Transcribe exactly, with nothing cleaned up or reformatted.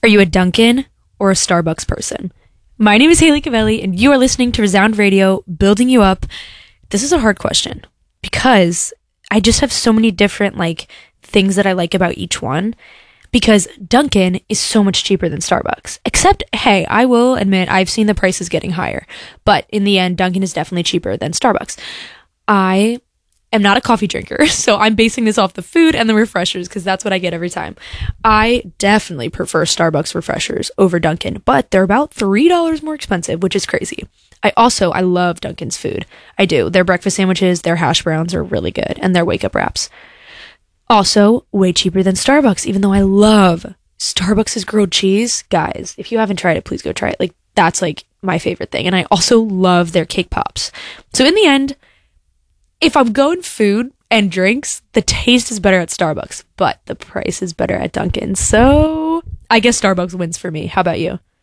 Are you a Dunkin' or a Starbucks person? My name is Haley Cavelli, and you are listening to Resound Radio, building you up. This is a hard question because I just have so many different like things that I like about each one. Because Dunkin' is so much cheaper than Starbucks. Except, hey, I will admit I've seen the prices getting higher. But in the end, Dunkin' is definitely cheaper than Starbucks. I am not a coffee drinker, so I'm basing this off the food and the refreshers because that's what I get every time. I definitely prefer Starbucks refreshers over Dunkin', but they're about three dollars more expensive, which is crazy. I also, I love Dunkin's food. I do. Their breakfast sandwiches, their hash browns are really good, and their wake-up wraps. Also, way cheaper than Starbucks, even though I love Starbucks' grilled cheese. Guys, if you haven't tried it, please go try it. Like, that's like my favorite thing. And I also love their cake pops. So in the end, if I'm going food and drinks, the taste is better at Starbucks, but the price is better at Dunkin'. So I guess Starbucks wins for me. How about you?